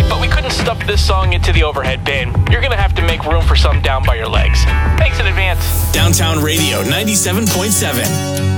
but we couldn't stuff this song into the overhead bin. You're gonna have to make room for some down by your legs. Thanks in advance. Downtown Radio 97.7.